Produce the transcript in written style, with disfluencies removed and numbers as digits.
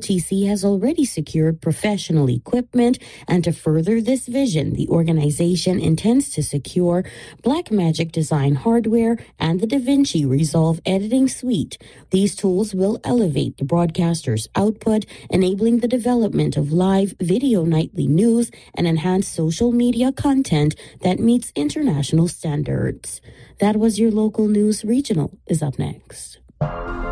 UTC has already secured professional equipment, and to further this vision, the organization intends to secure Blackmagic Design hardware and the DaVinci Resolve editing suite. These tools will elevate the broadcaster's output, enabling the development of live video nightly news and enhanced social media content that meets international standards. That was your local news. Regional is up next.